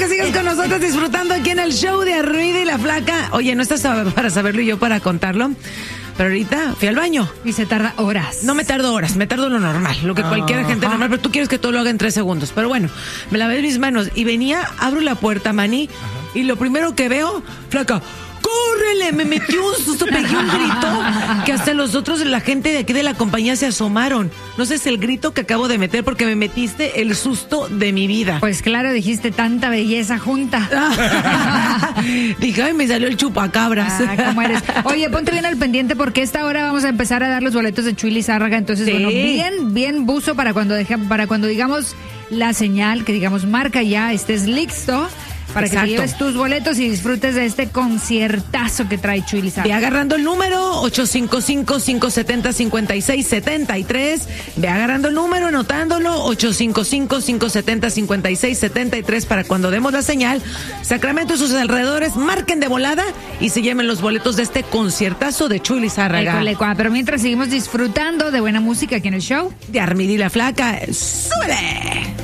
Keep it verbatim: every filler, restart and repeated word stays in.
que sigas con nosotros disfrutando aquí en el show de Armida y la Flaca. Oye, no estás para saberlo y yo para contarlo, pero ahorita fui al baño. Y se tarda horas. No me tardo horas, me tardo lo normal, lo que cualquier Ajá. gente normal, pero tú quieres que todo lo haga en tres segundos. Pero bueno, me lavé mis manos y venía, abro la puerta, Manny, y lo primero que veo, Flaca, ¡córrele! Me metió un susto, pegué un grito que hasta los otros, la gente de aquí de la compañía se asomaron. No sé, es el grito que acabo de meter porque me metiste el susto de mi vida. Pues claro, dijiste tanta belleza junta. Dije, ay, me salió el chupacabras. Ah, ¿cómo eres? Oye, ponte bien al pendiente porque a esta hora vamos a empezar a dar los boletos de Chuy Lizárraga. Entonces, Sí. bueno, bien, bien buzo para cuando deje, para cuando digamos la señal, que digamos marca ya, estés listo. Para Exacto. que te lleves tus boletos y disfrutes de este conciertazo que trae Chuy Lizárraga. Ve agarrando el número ocho cinco cinco, cinco siete cero, cinco seis siete tres. Ve agarrando el número, anotándolo ocho cinco cinco, cinco siete cero, cinco seis siete tres para cuando demos la señal. Sacramento y sus alrededores marquen de volada y se lleven los boletos de este conciertazo de Chuy Lizárraga. École, cua. Pero mientras seguimos disfrutando de buena música aquí en el show De Armida y la Flaca. ¡Súbele!